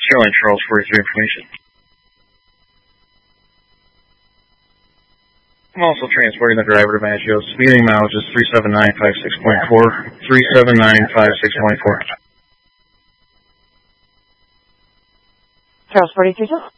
Sterling Charles 43 information. I'm also transporting the driver to Maggio. Speeding mileage is 37956.4. 37956.4. Charles 43.